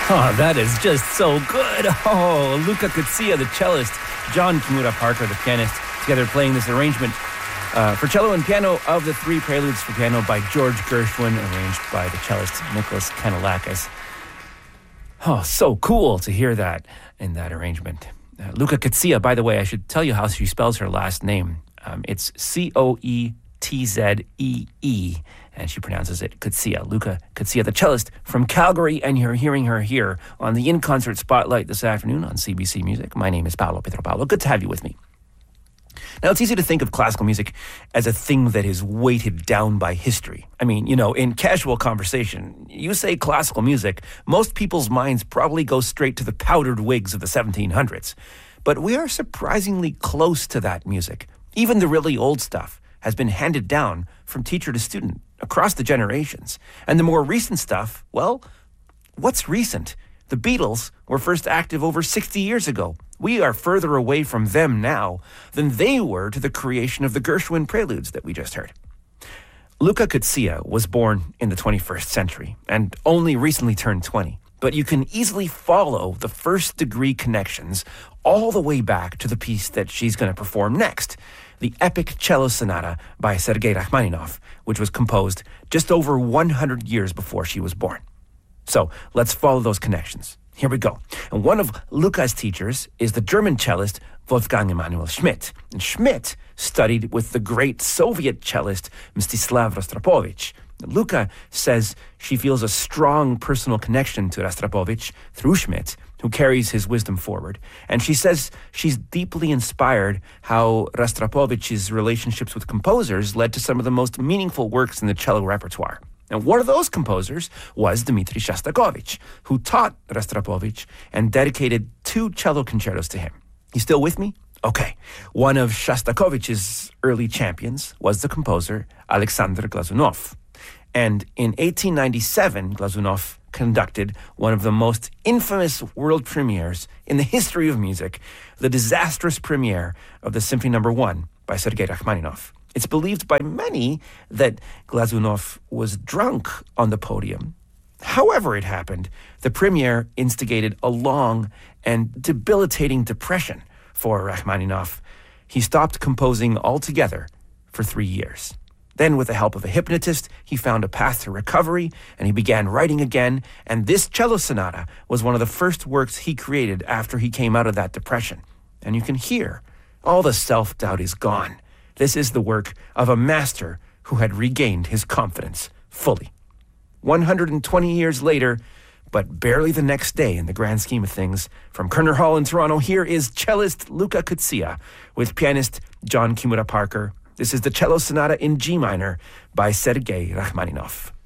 Oh, that is just so good. Oh, Luca Kutsia, the cellist, John Kimura Parker, the pianist, together playing this arrangement for cello and piano of the three preludes for piano by George Gershwin, arranged by the cellist Nicholas Kanellakis. Oh, so cool to hear that in that arrangement. Luca Kutsia, by the way, I should tell you how she spells her last name. It's Coetzee, and she pronounces it Kutsia. Luca Kutsia, the cellist from Calgary, and you're hearing her here on the In Concert Spotlight this afternoon on CBC Music. My name is Paolo Pietropalo. Good to have you with me. Now, it's easy to think of classical music as a thing that is weighted down by history. I mean, you know, in casual conversation, you say classical music, most people's minds probably go straight to the powdered wigs of the 1700s. But we are surprisingly close to that music. Even the really old stuff has been handed down from teacher to student across the generations. And the more recent stuff, well, what's recent? The Beatles were first active over 60 years ago. We are further away from them now than they were to the creation of the Gershwin preludes that we just heard. Luca Kutsia was born in the 21st century and only recently turned 20. But you can easily follow the first-degree connections all the way back to the piece that she's going to perform next, the epic cello sonata by Sergei Rachmaninoff, which was composed just over 100 years before she was born. So let's follow those connections. Here we go. And one of Luca's teachers is the German cellist Wolfgang Emanuel Schmidt. And Schmidt studied with the great Soviet cellist Mstislav Rostropovich. Luca says she feels a strong personal connection to Rostropovich through Schmidt, who carries his wisdom forward. And she says she's deeply inspired how Rostropovich's relationships with composers led to some of the most meaningful works in the cello repertoire. And one of those composers was Dmitri Shostakovich, who taught Rostropovich and dedicated 2 cello concertos to him. You still with me? Okay. One of Shostakovich's early champions was the composer Alexander Glazunov. And in 1897, Glazunov conducted one of the most infamous world premieres in the history of music, the disastrous premiere of the Symphony No. 1 by Sergei Rachmaninoff. It's believed by many that Glazunov was drunk on the podium. However it happened, the premiere instigated a long and debilitating depression for Rachmaninoff. He stopped composing altogether for 3 years. Then, with the help of a hypnotist, he found a path to recovery, and he began writing again, and this cello sonata was one of the first works he created after he came out of that depression. And you can hear all the self-doubt is gone. This is the work of a master who had regained his confidence fully. 120 years later, but barely the next day in the grand scheme of things, from Kerner Hall in Toronto, here is cellist Luca Kutsia with pianist John Kimura Parker. This is the cello sonata in G minor by Sergei Rachmaninoff.